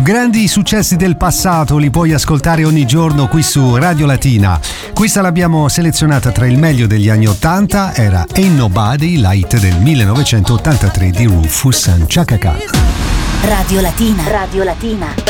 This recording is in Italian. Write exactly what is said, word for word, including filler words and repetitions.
più grandi successi del passato li puoi ascoltare ogni giorno qui su Radio Latina. Questa l'abbiamo selezionata tra il meglio degli anni ottanta, era Ain't Nobody Light del millenovecentottantatré di Rufus and Chaka Khan. Radio Latina. Radio Latina.